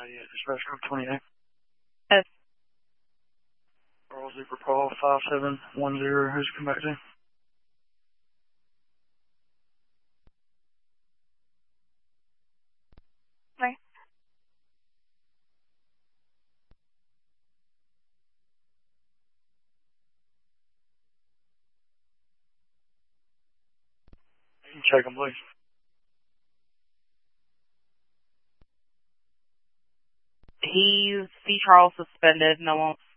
Yeah, dispatch code 28. Yes. Charles Zebra Paul 5710. Who's come back to? Okay. You can check him, please. He's C. Charles suspended. No one